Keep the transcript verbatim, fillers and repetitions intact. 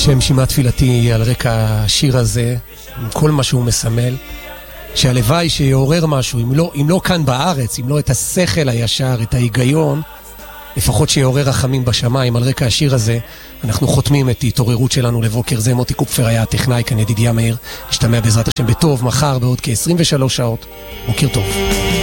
השם שמע תפילתי על רקע השיר הזה, עם כל מה שהוא מסמל, שהלוואי שיעורר משהו, אם לא, אם לא כאן בארץ, אם לא את השכל הישר, את ההיגיון, לפחות שיעורר רחמים בשמיים. על רקע השיר הזה אנחנו חותמים את התעוררות שלנו לבוקר זה. מוטי קופפר היה הטכנאי, כאן ידידיה מאיר. נשתמע בעזרת השם בטוב מחר בעוד כ-עשרים ושלוש שעות. בוקר טוב.